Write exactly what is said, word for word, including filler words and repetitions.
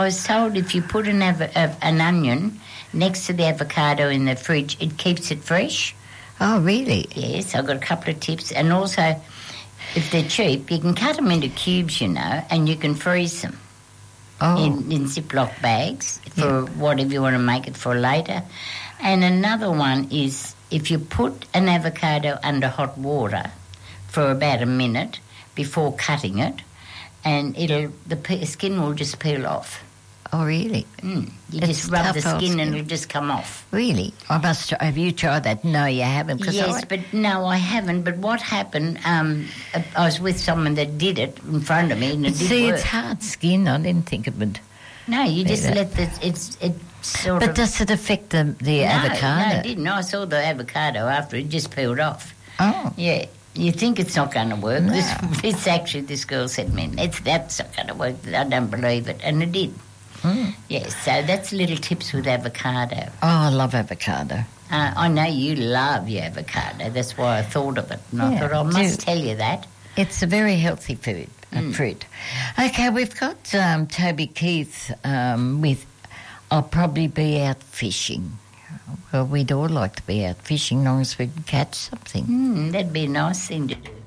I was told if you put an, av- uh, an onion next to the avocado in the fridge, it keeps it fresh. Oh, really? Yes, I've got a couple of tips. And also, if they're cheap, you can cut them into cubes, you know, and you can freeze them Oh, in, in Ziploc bags for Yeah. whatever you want to make it for later. And another one is if you put an avocado under hot water for about a minute before cutting it, and it'll the pe- skin will just peel off. oh, really? Mm. You It's just rub the tough old skin and skin. it'll just come off. Really? I must. Have you tried that? No, you haven't. 'Cause Yes, I, but no, I haven't. But what happened, um, I was with someone that did it in front of me and it did see, work. it's hard skin. I didn't think it would. No, you just that. let the, it's, it sort But of... does it affect the the no, avocado? No, it didn't. I saw the avocado after it just peeled off. Oh, Yeah. You think it's not going to work. No. This, this actually, this girl said to me, it's, that's not going to work. I don't believe it. And it did. Mm. Yes, so that's little tips with avocado. oh, I love avocado. Uh, I know you love your avocado. That's why I thought of it. And I Yeah, thought I must do. tell you that. It's a very healthy food, a Mm. fruit. Okay, we've got um, Toby Keith um, with I'll probably be out fishing. Well, we'd all like to be out fishing as long as we can catch something. Mm, that'd be a nice thing to do.